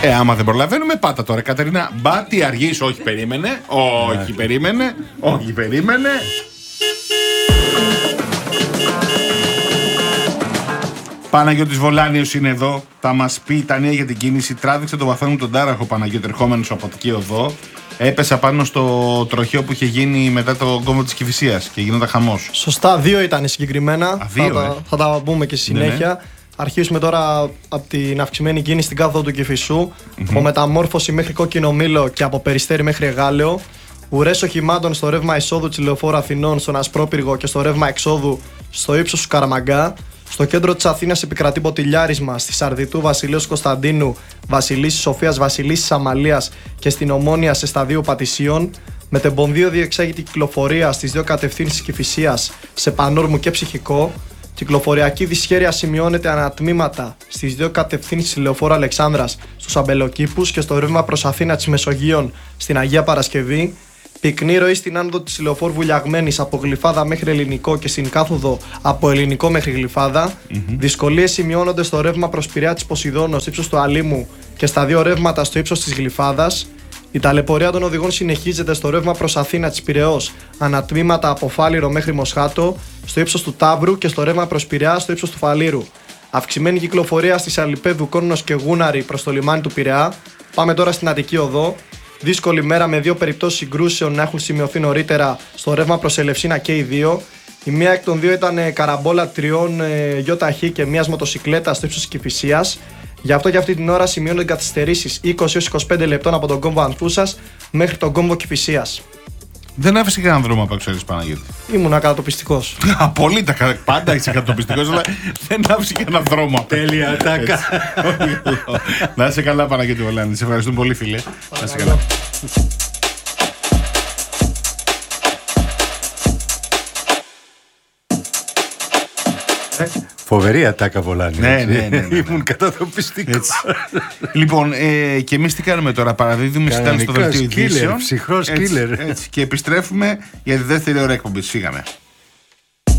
Άμα δεν προλαβαίνουμε, πάτα τώρα. Κατερίνα, μπα, τι αργείς, όχι περίμενε. Όχι περίμενε. Όχι περίμενε. Παναγιώτης Βολάνιος είναι εδώ. Θα μας πει τα νέα για την κίνηση. Τράβηξε το βαθμό μου τον τάραχο Παναγιώτη, ερχόμενος από την οδό. Έπεσα πάνω στο τροχαίο που είχε γίνει μετά το κόμβο της Κηφισίας και γινόταν χαμός. Σωστά, 2 ήταν συγκεκριμένα. Θα τα πούμε και στη συνέχεια. Ναι. Αρχίσουμε τώρα από την αυξημένη κίνηση στην κάθοδο του Κηφισού. Από Μεταμόρφωση μέχρι Κόκκινο Μήλο και από Περιστέρι μέχρι Εγάλεο. Ουρές οχημάτων στο ρεύμα εισόδου της Λεωφόρου Αθηνών, στον Ασπρόπυργο και στο ρεύμα εξόδου στο ύψος του Καραμαγκά. Στο κέντρο της Αθήνας επικρατεί ποτηλιάρισμα στη Σαρδιτού Βασιλέως Κωνσταντίνου, Βασιλίσσης Σοφίας, Βασιλίσσης Αμαλίας και στην Ομόνια σε σταδίου Πατησίων. Με τεμπονδύο διεξάγεται κυκλοφορία στις 2 κατευθύνσεις Κηφισίας σε Πανόρμου και Ψυχικό. Κυκλοφοριακή δυσχέρεια σημειώνεται ανατμήματα στις 2 κατευθύνσεις Λεωφόρου Αλεξάνδρας στους Αμπελοκήπους και στο ρεύμα προς Αθήνα της Μεσογείων στην Αγία Παρασκευή. Πυκνή ροή στην άνοδο της Λεωφόρου Βουλιαγμένης από Γλυφάδα μέχρι Ελληνικό και στην κάθοδο από Ελληνικό μέχρι Γλυφάδα. Δυσκολίες σημειώνονται στο ρεύμα προς Πειραιά της Ποσειδώνος στο ύψος του Αλήμου και στα 2 ρεύματα στο ύψος της Γλυφάδας. Η ταλαιπωρία των οδηγών συνεχίζεται στο ρεύμα προς Αθήνα της Πειραιώς, ανατμήματα από Φάληρο μέχρι Μοσχάτο, στο ύψος του Ταύρου και στο ρεύμα προς Πειραιά στο ύψος του Φαλήρου. Αυξημένη κυκλοφορία στις Αλιπέδου, Κόρνος και Γούναρη προς το λιμάνι του Πειραιά. Πάμε τώρα στην Αττική Οδό. Δύσκολη μέρα με 2 περιπτώσεις συγκρούσεων να έχουν σημειωθεί νωρίτερα στο ρεύμα προς Ελευσίνα και οι 2. Η μία εκ των 2 ήταν καραμπόλα 3 ΙΧ και μιας μοτοσικλέτας στο ύψος της Κηφισίας. Γι' αυτό και αυτή την ώρα σημειώνονται καθυστερήσεις 20 έως 25 λεπτών από τον κόμβο Ανθούσας μέχρι τον κόμβο Κηφισίας. Δεν άφησε κανέναν δρόμο απ' έξω, Παναγιώτη. Ήμουνα κατατοπιστικός. Απόλυτα, πάντα είσαι κατατοπιστικός, αλλά δεν άφησε κανέναν δρόμο. Τέλεια, τάκα. Να είσαι καλά, Παναγιώτη Βολάνη. Σε ευχαριστούμε πολύ, φίλε. Να είσαι καλά. Φοβερή ατάκα Βολάνη. Ναι. Ήμουν κατατοπιστικός. Λοιπόν, και εμείς τι κάνουμε τώρα? Παραδίδουμε στάλη στο δελτίο ειδήσεων. Ψυχρός killer. Και επιστρέφουμε για τη δεύτερη ώρα εκπομπής. Φύγαμε.